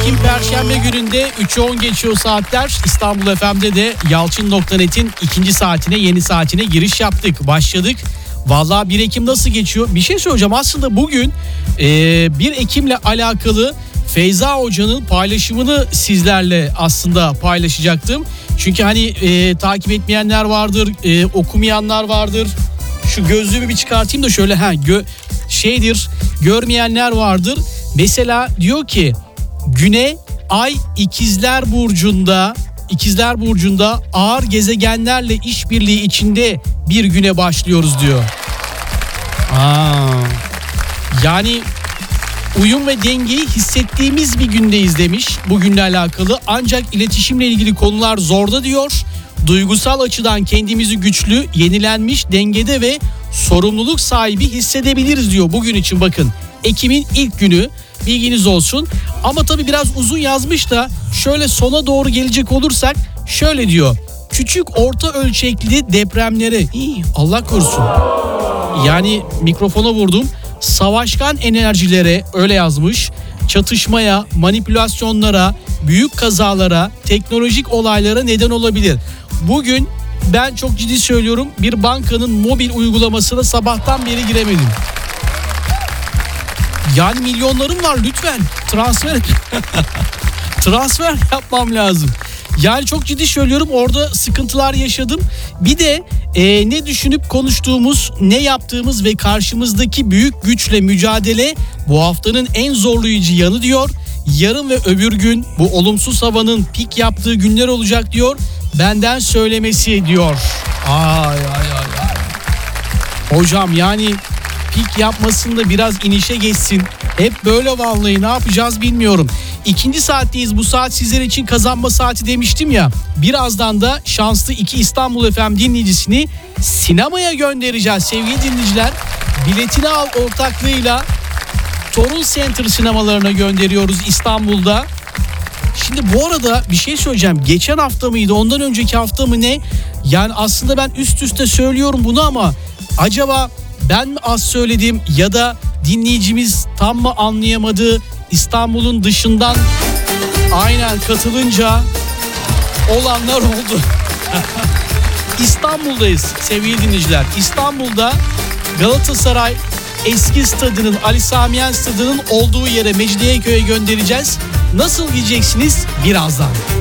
Ekim Perşembe gününde 3'ü 10 geçiyor saatler. İstanbul FM'de de Yalçın.net'in ikinci saatine, yeni saatine giriş yaptık. Başladık. Vallahi 1 Ekim nasıl geçiyor? Bir şey söyleyeceğim. Aslında bugün 1 Ekim'le alakalı Feyza Hoca'nın paylaşımını sizlerle aslında paylaşacaktım. Çünkü hani takip etmeyenler vardır, okumayanlar vardır. Şu gözlüğümü bir çıkartayım da şöyle görmeyenler vardır. Mesela diyor ki Güne Ay İkizler Burcu'nda ağır gezegenlerle işbirliği içinde bir güne başlıyoruz diyor. Yani uyum ve dengeyi hissettiğimiz bir gündeyiz demiş bugünle alakalı. Ancak iletişimle ilgili konular zorda diyor. Duygusal açıdan kendimizi güçlü, yenilenmiş, dengede ve sorumluluk sahibi hissedebiliriz diyor bugün için. Bakın Ekim'in ilk günü, bilginiz olsun. Ama tabii biraz uzun yazmış da şöyle sona doğru gelecek olursak şöyle diyor. Küçük orta ölçekli depremlere Allah korusun. Yani mikrofona vurdum. Savaşkan enerjilere öyle yazmış. Çatışmaya, manipülasyonlara, büyük kazalara, teknolojik olaylara neden olabilir. Bugün ben çok ciddi söylüyorum, bir bankanın mobil uygulamasına sabahtan beri giremedim. Yani milyonlarım var, lütfen transfer yapmam lazım. Yani çok ciddi söylüyorum, orada sıkıntılar yaşadım. Bir de ne düşünüp konuştuğumuz, ne yaptığımız ve karşımızdaki büyük güçle mücadele bu haftanın en zorlayıcı yanı diyor. Yarın ve öbür gün bu olumsuz havanın pik yaptığı günler olacak diyor. Benden söylemesi diyor. Ay. Hocam yani pik yapmasında biraz inişe geçsin. Hep böyle vallahi, ne yapacağız bilmiyorum. İkinci saatteyiz. Bu saat sizler için kazanma saati demiştim ya. Birazdan da şanslı 2 İstanbul FM dinleyicisini sinemaya göndereceğiz sevgili dinleyiciler. Biletini al ortaklığıyla Torun Center sinemalarına gönderiyoruz İstanbul'da. Şimdi bu arada bir şey söyleyeceğim. Geçen hafta mıydı, ondan önceki hafta mı ne? Yani aslında ben üst üste söylüyorum bunu ama acaba ben mi az söyledim ya da dinleyicimiz tam mı anlayamadı? İstanbul'un dışından aynen katılınca olanlar oldu. İstanbul'dayız sevgili dinleyiciler. İstanbul'da Galatasaray eski stadının, Ali Sami Yen stadının olduğu yere, Mecidiyeköy'e göndereceğiz. Nasıl gideceksiniz? Birazdan.